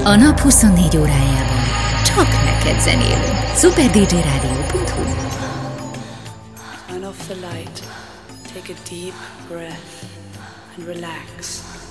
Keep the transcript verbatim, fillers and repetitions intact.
A nap huszonnégy órájában csak neked zenélünk. szuper dé dzsé rádió pont hu. Turn off the light, take a deep breath and relax.